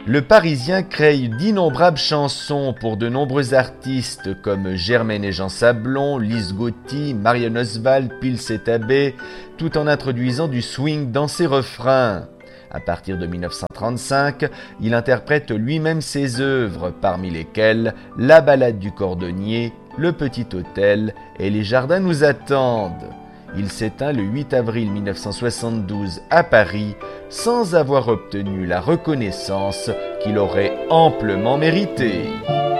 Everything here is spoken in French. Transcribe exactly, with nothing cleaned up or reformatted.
Le Parisien crée d'innombrables chansons pour de nombreux artistes comme Germaine et Jean Sablon, Lise Gauthier, Marianne Oswald, Pils et Tabé, tout en introduisant du swing dans ses refrains. À partir de dix-neuf cent trente-cinq, il interprète lui-même ses œuvres, parmi lesquelles La Ballade du Cordonnier, Le Petit Hôtel et Les Jardins nous attendent. Il s'éteint le huit avril mille neuf cent soixante-douze à Paris, sans avoir obtenu la reconnaissance qu'il aurait amplement méritée.